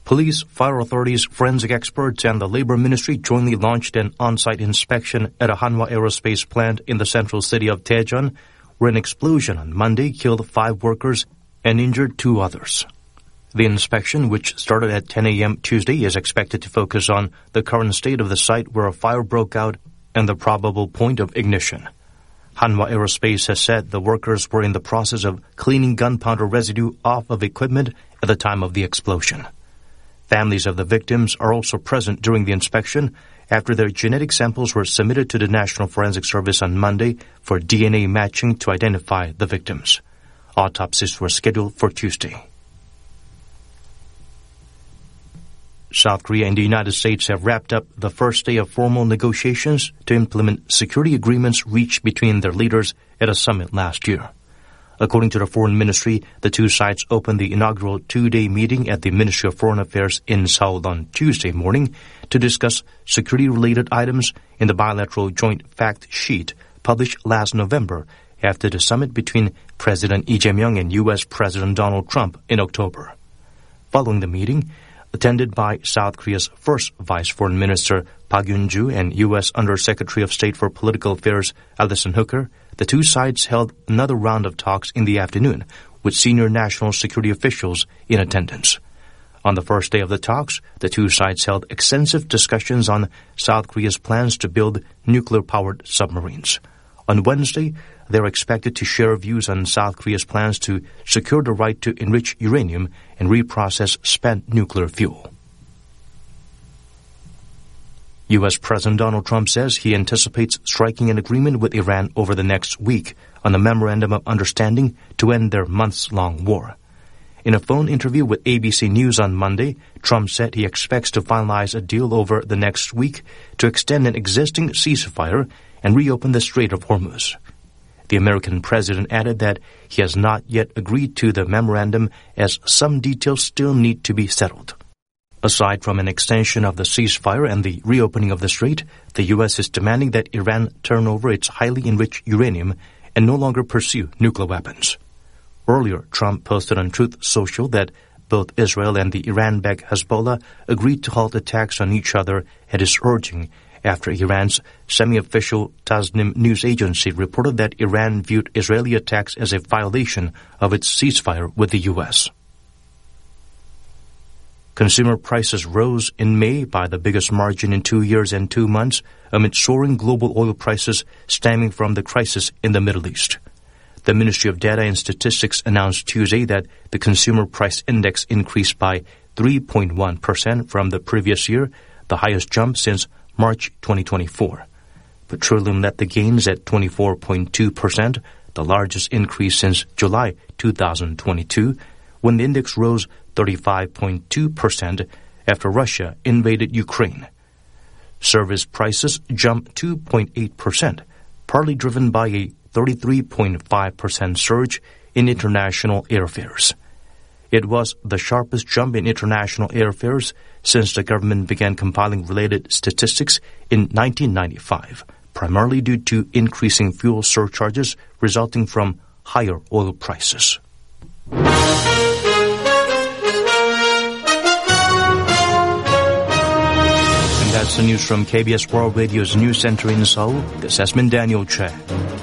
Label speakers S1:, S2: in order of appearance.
S1: Police, fire authorities, forensic experts, and the Labor Ministry jointly launched an on-site inspection at a Hanwha Aerospace plant in the central city of Daejeon, where an explosion on Monday killed 5 workers and injured 2 others. The inspection, which started at 10 a.m. Tuesday, is expected to focus on the current state of the site where a fire broke out and the probable point of ignition. Hanwha Aerospace has said the workers were in the process of cleaning gunpowder residue off of equipment at the time of the explosion. Families of the victims are also present during the inspection after their genetic samples were submitted to the National Forensic Service on Monday for DNA matching to identify the victims. Autopsies were scheduled for Tuesday. South Korea and the United States have wrapped up the first day of formal negotiations to implement security agreements reached between their leaders at a summit last year. According to the Foreign Ministry, the 2 sides opened the inaugural 2-day meeting at the Ministry of Foreign Affairs in Seoul on Tuesday morning to discuss security-related items in the bilateral joint fact sheet published last November after the summit between President Lee Jae-myung and U.S. President Donald Trump in October. Following the meeting, attended by South Korea's first Vice Foreign Minister Park Yoon-joo and U.S. Undersecretary of State for Political Affairs Alison Hooker, the 2 sides held another round of talks in the afternoon with senior national security officials in attendance. On the first day of the talks, the 2 sides held extensive discussions on South Korea's plans to build nuclear-powered submarines. On Wednesday, they are expected to share views on South Korea's plans to secure the right to enrich uranium and reprocess spent nuclear fuel. U.S. President Donald Trump says he anticipates striking an agreement with Iran over the next week on a memorandum of understanding to end their months-long war. In a phone interview with ABC News on Monday, Trump said he expects to finalize a deal over the next week to extend an existing ceasefire and reopen the Strait of Hormuz. The American president added that he has not yet agreed to the memorandum as some details still need to be settled. Aside from an extension of the ceasefire and the reopening of the strait, the U.S. is demanding that Iran turn over its highly enriched uranium and no longer pursue nuclear weapons. Earlier, Trump posted on Truth Social that both Israel and the Iran-backed Hezbollah agreed to halt attacks on each other at his urging after Iran's semi-official Tasnim news agency reported that Iran viewed Israeli attacks as a violation of its ceasefire with the U.S. Consumer prices rose in May by the biggest margin in 2 years and 2 months amid soaring global oil prices stemming from the crisis in the Middle East. The Ministry of Data and Statistics announced Tuesday that the Consumer Price Index increased by 3.1% from the previous year, the highest jump since March 2024. Petroleum led the gains at 24.2%, the largest increase since July 2022, when the index rose 35.2% after Russia invaded Ukraine. Service prices jumped 2.8%, partly driven by a 33.5% surge in international airfares. It was the sharpest jump in international airfares since the government began compiling related statistics in 1995, primarily due to increasing fuel surcharges resulting from higher oil prices. And that's the news from KBS World Radio's News Center in Seoul. This has been Daniel Che.